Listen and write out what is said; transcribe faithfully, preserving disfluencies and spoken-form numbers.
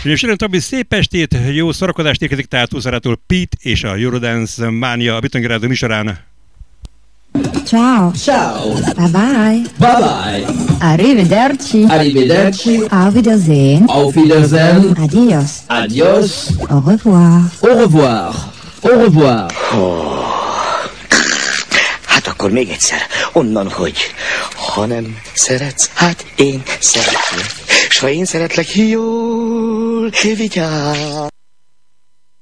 Köszönöm, Tobi, szép estét, jó szórakozást érkezik tehát Uszarától Pete és a Eurodance Mánia a Bitangirádó műsorán. Ciao. Ciao. Bye bye. Bye bye. Arrivederci. Arrivederci. Auf Wiedersehen. Auf Wiedersehen. Adios. Adios. Au revoir. Au revoir. Au revoir. Oh. Hát akkor még egyszer, onnan, hogy ha nem szeretsz, hát én szeretlek, s ha én szeretlek, jól vigyázz.